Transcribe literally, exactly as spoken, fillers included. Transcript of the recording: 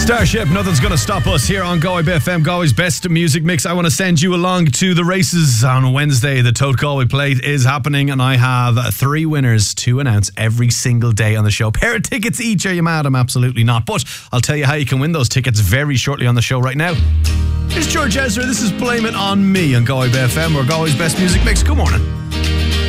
Starship, nothing's going to stop us here on Galway B F M, Galway's best music mix. I want to send you along to the races on Wednesday. The Tote Galway Plate is happening, and I have three winners to announce every single day on the show. Pair of tickets each. Are you mad? I'm absolutely not. But I'll tell you how you can win those tickets very shortly on the show right now. Here's George Ezra. This is Blame It On Me on Galway B F M, or Galway's best music mix. Good morning.